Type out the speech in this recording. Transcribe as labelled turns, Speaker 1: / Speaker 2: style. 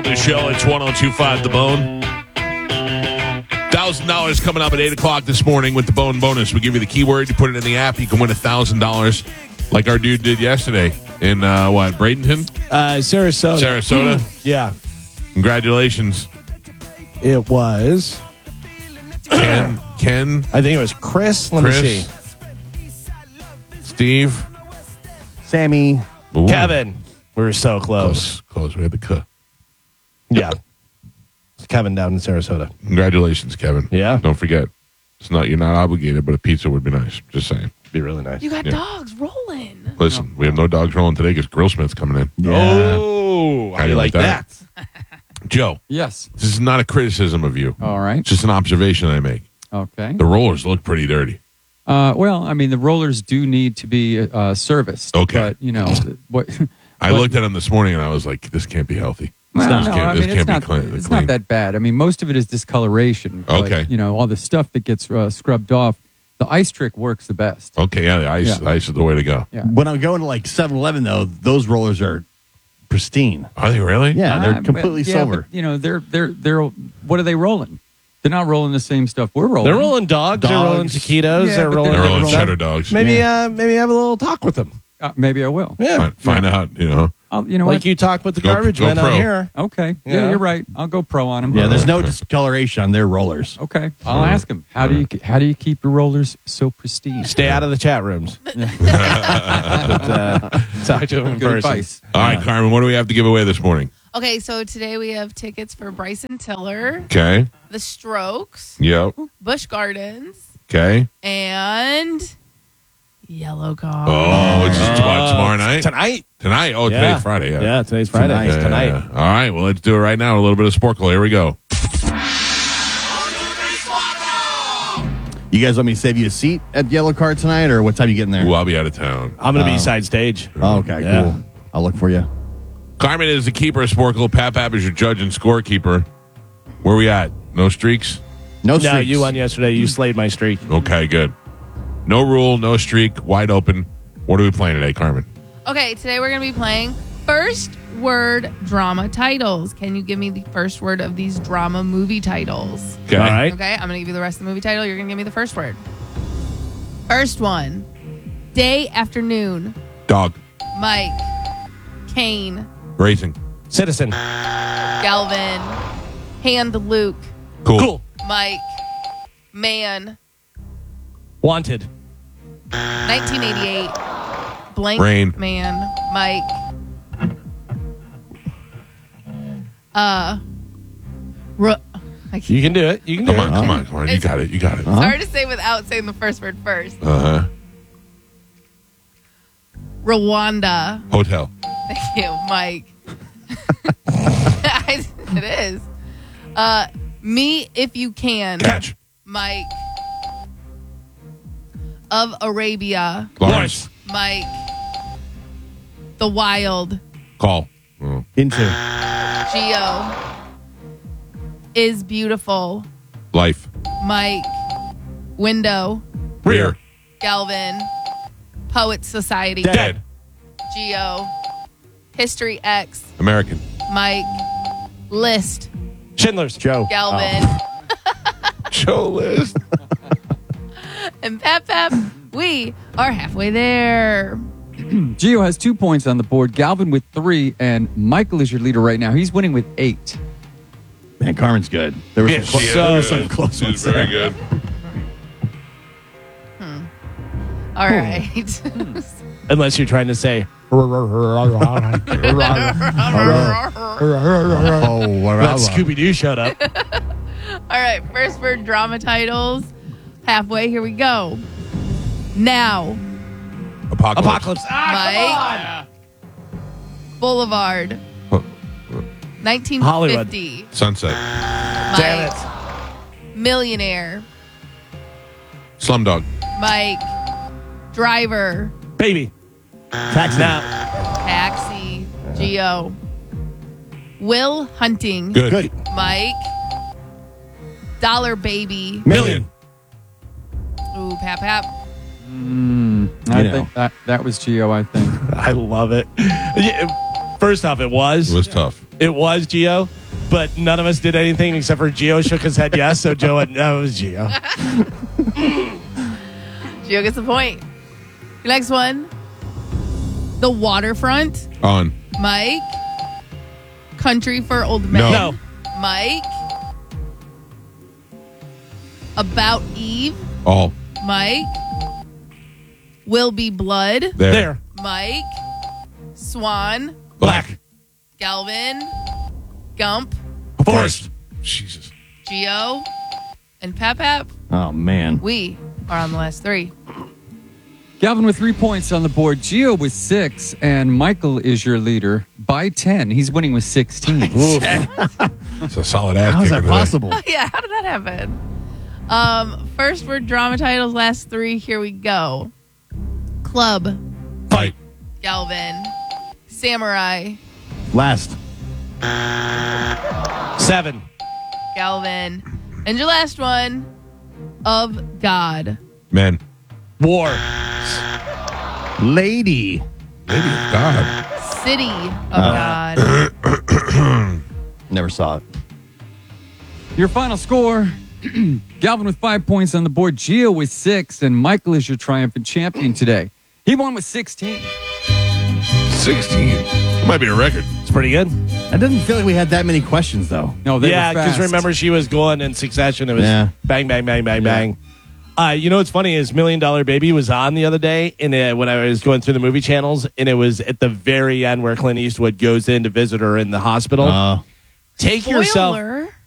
Speaker 1: The show, it's 1025 The Bone. $1,000 coming up at 8 o'clock this morning with the Bone bonus. We give you the keyword, you put it in the app, you can win $1,000 like our dude did yesterday in, Bradenton?
Speaker 2: Sarasota.
Speaker 3: Yeah.
Speaker 1: Congratulations.
Speaker 3: It was.
Speaker 1: Ken.
Speaker 3: I think it was Chris. Let me see.
Speaker 1: Steve.
Speaker 3: Sammy.
Speaker 1: Ooh.
Speaker 3: Kevin. We were so close.
Speaker 1: Close. We had the K.
Speaker 3: Yeah. It's Kevin down in Sarasota.
Speaker 1: Congratulations, Kevin.
Speaker 3: Yeah.
Speaker 1: Don't forget, you're not obligated, but a pizza would be nice. Just saying.
Speaker 3: Be really nice.
Speaker 4: You got dogs rolling.
Speaker 1: Listen, we have no dogs rolling today because Grillsmith's coming in.
Speaker 3: Yeah.
Speaker 2: Oh,
Speaker 1: How do you like that? Joe,
Speaker 2: yes.
Speaker 1: this is not a criticism of you.
Speaker 2: All right.
Speaker 1: It's just an observation I make.
Speaker 2: Okay.
Speaker 1: The rollers look pretty dirty.
Speaker 2: Well, I mean, the rollers do need to be serviced.
Speaker 1: Okay.
Speaker 2: But, what?
Speaker 1: I looked at them this morning and I was like, this can't be healthy.
Speaker 2: Well,
Speaker 1: This
Speaker 2: no,
Speaker 1: can't-
Speaker 2: I
Speaker 1: this
Speaker 2: mean,
Speaker 1: can't
Speaker 2: it's
Speaker 1: be
Speaker 2: not.
Speaker 1: clean-
Speaker 2: It's
Speaker 1: clean.
Speaker 2: not that bad. I mean, most of it is discoloration.
Speaker 1: Okay.
Speaker 2: But, all the stuff that gets scrubbed off, the ice trick works the best.
Speaker 1: Okay, yeah, the ice is the way to go.
Speaker 2: Yeah.
Speaker 5: When I'm going to like 7-Eleven, though, those rollers are pristine.
Speaker 1: Are they really?
Speaker 5: Yeah, they're completely silver.
Speaker 2: But, they're what are they rolling? They're not rolling the same stuff we're rolling.
Speaker 3: They're rolling dogs. They're rolling taquitos.
Speaker 2: Yeah,
Speaker 3: they're
Speaker 2: but
Speaker 3: rolling.
Speaker 1: They're rolling
Speaker 3: everything.
Speaker 1: cheddar dogs.
Speaker 3: Maybe have a little talk with them.
Speaker 2: Maybe I will.
Speaker 3: Yeah.
Speaker 1: Find out,
Speaker 2: You know
Speaker 3: Like
Speaker 2: what?
Speaker 3: you talk with the
Speaker 1: Go-
Speaker 3: garbage
Speaker 1: go
Speaker 3: men
Speaker 1: pro.
Speaker 3: on here.
Speaker 2: Okay.
Speaker 3: Yeah.
Speaker 2: Yeah, you're right. I'll go pro on them.
Speaker 5: Yeah, there's no discoloration on their rollers.
Speaker 2: Okay. I'll ask them. How do you keep your rollers so pristine?
Speaker 3: Stay out of the chat rooms. But, talk to them in
Speaker 2: Good
Speaker 3: person.
Speaker 2: advice.
Speaker 1: All right, Carmen, what do we have to give away this morning?
Speaker 4: Okay, so today we have tickets for Bryson Tiller,
Speaker 1: Okay.
Speaker 4: The Strokes,
Speaker 1: Yep.
Speaker 4: Busch Gardens,
Speaker 1: Okay.
Speaker 4: and Yellow Card.
Speaker 1: Oh, it's just tomorrow night?
Speaker 3: Tonight.
Speaker 1: Tonight? Oh,
Speaker 3: Yeah.
Speaker 1: today's Friday, yeah.
Speaker 3: Yeah, today's Friday.
Speaker 5: Tonight.
Speaker 3: It's tonight.
Speaker 1: Yeah. All right, well, let's do it right now. A little bit of Sporkle. Here we go.
Speaker 5: You guys want me to save you a seat at Yellow Card tonight, or what time you getting there?
Speaker 1: Ooh, I'll be out of town.
Speaker 3: I'm going to be side stage.
Speaker 5: Oh, okay,
Speaker 3: Yeah.
Speaker 5: cool. I'll look for you.
Speaker 1: Carmen is the keeper of Sporkle. Pap is your judge and scorekeeper. Where we at? No streaks?
Speaker 5: No
Speaker 3: No,
Speaker 5: streaks.
Speaker 3: you won yesterday. You slayed my streak.
Speaker 1: Okay, good. No rule, no streak, wide open. What are we playing today, Carmen?
Speaker 4: Okay, today we're going to be playing first word drama titles. Can you give me the first word of these drama movie titles?
Speaker 1: Okay.
Speaker 3: All right.
Speaker 4: Okay, I'm going to give you the rest of the movie title. You're going to give me the first word. First one, Day Afternoon.
Speaker 1: Dog.
Speaker 4: Mike. Kane.
Speaker 1: Racing.
Speaker 3: Citizen.
Speaker 4: Galvin. Hand Luke.
Speaker 1: Cool.
Speaker 4: Mike. Man.
Speaker 3: Wanted.
Speaker 4: 1988. Blank
Speaker 1: Rain.
Speaker 4: Man. Mike.
Speaker 3: You can do it. You can do
Speaker 1: Come
Speaker 3: it.
Speaker 1: on, come on. You got it.
Speaker 4: It's hard to say without saying the first word first.
Speaker 1: Uh-huh.
Speaker 4: Rwanda.
Speaker 1: Hotel.
Speaker 4: Thank you, Mike. It is. Me If You Can.
Speaker 1: Catch.
Speaker 4: Mike. Of Arabia.
Speaker 1: Lawrence.
Speaker 4: Mike. The Wild.
Speaker 1: Call. Oh.
Speaker 5: Into.
Speaker 4: Geo. Is Beautiful.
Speaker 1: Life.
Speaker 4: Mike. Window.
Speaker 1: Rear.
Speaker 4: Galvin. Poet Society.
Speaker 1: Dead.
Speaker 4: Geo. History X.
Speaker 1: American.
Speaker 4: Mike. List.
Speaker 3: Schindler's. Joe.
Speaker 4: Galvin.
Speaker 1: Show list.
Speaker 4: And Pep, we are halfway there.
Speaker 2: Gio has 2 points on the board. Galvin with 3, and Michael is your leader right now. He's winning with 8.
Speaker 5: Man, Carmen's good. There was some close
Speaker 1: She's
Speaker 5: ones
Speaker 1: very
Speaker 5: there.
Speaker 1: good.
Speaker 4: All right.
Speaker 3: Unless you're trying to say.
Speaker 5: Oh,
Speaker 3: But Scooby-Doo showed up.
Speaker 4: All right. First word drama titles. Halfway. Here we go. Now.
Speaker 1: Apocalypse.
Speaker 4: Mike. Boulevard. 1950.
Speaker 1: Sunset.
Speaker 3: Damn it.
Speaker 4: Millionaire.
Speaker 1: Slumdog.
Speaker 4: Mike. Driver.
Speaker 3: Baby.
Speaker 5: Taxi.
Speaker 3: Now.
Speaker 4: Taxi. Geo. Will Hunting.
Speaker 1: Good.
Speaker 5: Good.
Speaker 4: Mike. Dollar Baby.
Speaker 3: Million.
Speaker 4: Ooh, Pap.
Speaker 2: I think that was Gio, I think.
Speaker 3: I love it. Yeah, first off, it was.
Speaker 1: It was tough.
Speaker 3: It was Gio, but none of us did anything except for Gio shook his head yes, so Joe went, no, it was Gio.
Speaker 4: Gio gets a point. Your next one. The Waterfront.
Speaker 1: On.
Speaker 4: Mike. Country for Old Men.
Speaker 3: No.
Speaker 4: Mike. About Eve.
Speaker 1: All.
Speaker 4: Mike. Will Be Blood.
Speaker 3: There.
Speaker 4: Mike. Swan.
Speaker 1: Black.
Speaker 4: Galvin. Gump.
Speaker 1: Forest. Jesus.
Speaker 4: Gio. And Pap.
Speaker 5: Oh, man.
Speaker 4: We are on the last three.
Speaker 2: Galvin with 3 points on the board. Gio with 6, and Michael is your leader by 10. He's winning with 16.
Speaker 1: It's a solid ass.
Speaker 5: How is that
Speaker 1: kicker today.
Speaker 5: possible?
Speaker 4: Yeah, how did that happen? First word drama titles, last three. Here we go. Club.
Speaker 1: Fight.
Speaker 4: Galvin. Samurai.
Speaker 5: Last.
Speaker 3: 7.
Speaker 4: Galvin. And your last one. Of God.
Speaker 1: Men.
Speaker 3: War.
Speaker 5: Lady.
Speaker 1: Maybe God.
Speaker 4: City of God.
Speaker 5: Never saw it.
Speaker 2: Your final score. Galvin with 5 points on the board. Gio with 6, and Michael is your triumphant champion today. He won with 16.
Speaker 1: 16. That might be a record.
Speaker 3: It's pretty good.
Speaker 5: I didn't feel like we had that many questions, though.
Speaker 2: No, they
Speaker 3: Yeah,
Speaker 2: were
Speaker 3: because
Speaker 2: fast.
Speaker 3: remember, she was going in succession. It was
Speaker 5: Yeah.
Speaker 3: bang, bang, bang, bang, bang. You know what's funny is $1 Million Baby was on the other day when I was going through the movie channels, and it was at the very end where Clint Eastwood goes in to visit her in the hospital. Take yourself.
Speaker 4: Spoiler.